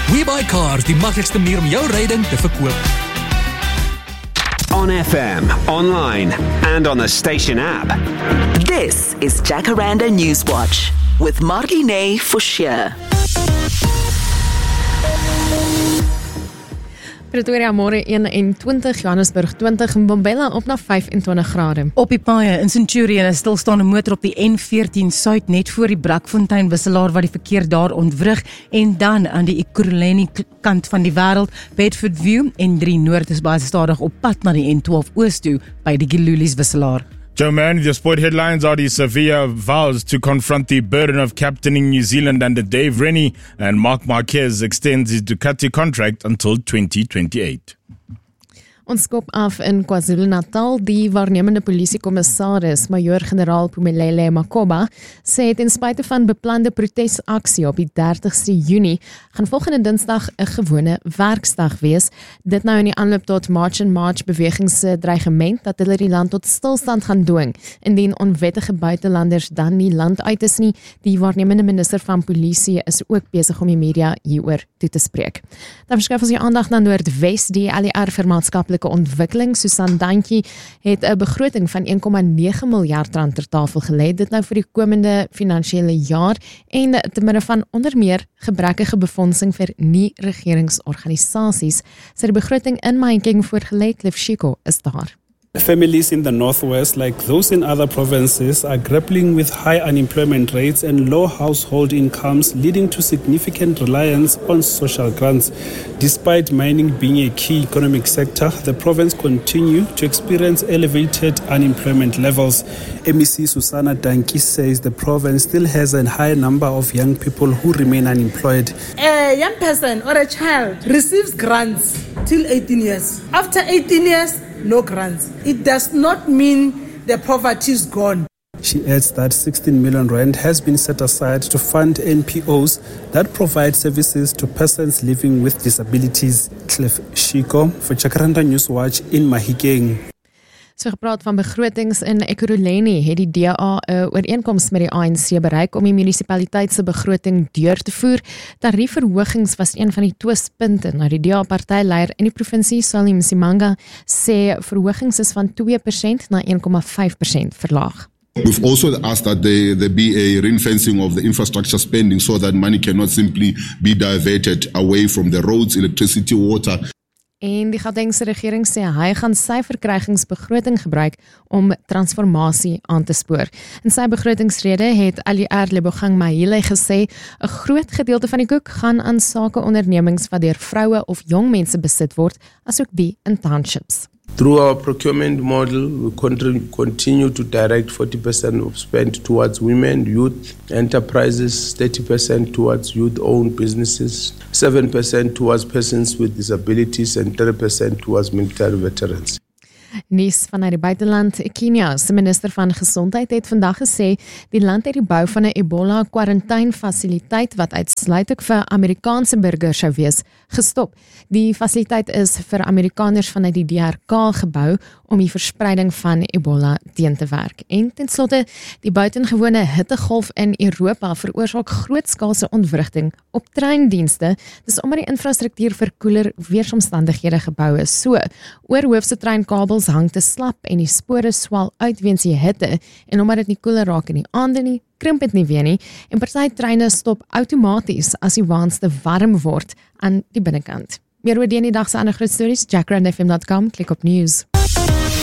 WeBuyCars, die maklikste manier om jou ryding te verkoop. On FM, online, and on the station app. This is Jacaranda Newswatch with Marlene Forshire. Pretoria môre 21, Johannesburg 20 en Mbombela op na 25 grade. Op die paaie in Centurion is stilstaande motor op die N14 Suid net voor die Brakfontein wisselaar wat die verkeer daar ontwrig en dan aan die Ekurhuleni kant van die wêreld, Bedford View N3 Noord is baie stadig op pad na die N12 Oos toe by die Gilulies wisselaar. Joe Mann, the sport headlines are the Sevilla vows to confront the burden of captaining New Zealand under Dave Rennie, and Marc Marquez extends his Ducati contract until 2028. Ons skop af in KwaZulu-Natal. Die waarnemende polisiekommissaris, Majoor-generaal Phumelele Makoba, sê ten spyte van beplande protesaksie op die 30ste Junie, gaan volgende Dinsdag 'n gewone werksdag wees. Dit nou in die aanloop tot March and March beweging se dreigement dat hulle die land tot stilstand gaan dwing indien onwettige buitelanders dan nie land uit is nie. Die waarnemende minister van polisie is ook besig om die media hieroor toe te spreek. Dan verskuif ons die aandag na Noordwes. Die ALR vir maatskaplike ontwikkeling, Susan Dantjie, het 'n begroting van 1,9 miljard rand ter tafel gelê, dit nou vir die komende finansiële jaar en te midde van onder meer gebrekkige befondsing vir nie-regeringsorganisasies. Sy die begroting in Mahikeng voorgelê, Cliff Shiko is daar. Families in the Northwest, like those in other provinces, are grappling with high unemployment rates and low household incomes, leading to significant reliance on social grants. Despite mining being a key economic sector, the province continues to experience elevated unemployment levels. MEC Susana Danki says the province still has a high number of young people who remain unemployed. A young person or a child receives grants till 18 years. After 18 years, no grants. It does not mean the poverty is gone. She adds that 16 million rand has been set aside to fund NPOs that provide services to persons living with disabilities. Cliff Shiko for Jacaranda Newswatch in Mahikeng. So gepraat van begrotings in Ekurhuleni, het die DA 'n ooreenkoms met die ANC bereik om die munisipaliteit se begroting deur te voer. Tariefverhogings was een van die twispunte. Nou die DA-partyleier in die provinsie, Salim Simanga, sê verhogings is van 2% na 1,5% verlaag. We've also asked that there be a ring-fencing of the infrastructure spending so that money cannot simply be diverted away from the roads, electricity, water. En die Gautengse regering sê hy gaan sy verkrygingsbegroting gebruik om transformasie aan te spoor. In sy begrotingsrede het ALR Lebogang Mahile gesê 'n groot gedeelte van die koek gaan aan sakeondernemings wat deur vroue of jong mense besit word, asook die in townships. Through our procurement model, we continue to direct 40% of spend towards women, youth, enterprises, 30% towards youth-owned businesses, 7% towards persons with disabilities, and 30% towards military veterans. Nuus vanuit die buiteland. Kenia se minister van Gesondheid het vandag gesê die land het die bou van 'n Ebola kwarantainfasiliteit wat uitsluitlik vir Amerikaanse burgers sou wees, gestop. Die fasiliteit is vir Amerikaners vanuit die DRK gebou om die verspreiding van Ebola teen te werk. En ten slotte, die buitengewone hittegolf in Europa veroorsaak grootskaalse ontwrigting op treindienste. Dis omdat die infrastruktuur vir koeler weeromstandighede gebou is. So, oorhoofse treinkabels hang te slap en die spore swel uit weens die hitte, en omdat dit nie koeler raak in die aande nie, krimp dit nie weer nie, en party treine stop outomaties as die waans te warm word aan die binnekant. Meer oor die dag se ander groot stories, jacarandafm.com, klik op news.